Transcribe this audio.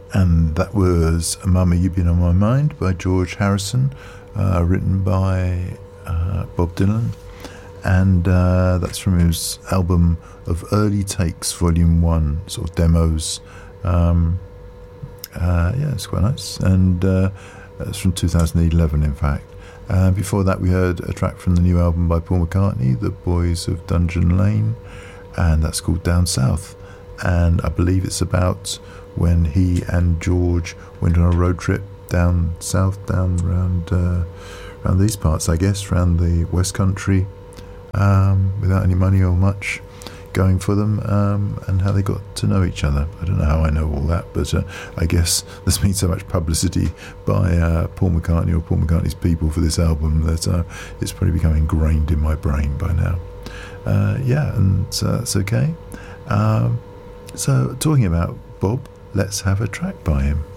And that was Mama You've Been On My Mind by George Harrison, written by Bob Dylan. And that's from his album of Early Takes, Volume 1, sort of demos. It's quite nice. And it's from 2011, in fact. Before that, we heard a track from the new album by Paul McCartney, The Boys of Dungeon Lane, and that's called Down South. And I believe it's about when he and George went on a road trip down south, down around these parts, I guess, around the West Country, without any money or much going for them, and how they got to know each other. I don't know how I know all that, but I guess there's been so much publicity by Paul McCartney or Paul McCartney's people for this album that it's probably become ingrained in my brain by now. That's okay. So talking about Bob, let's have a track by him.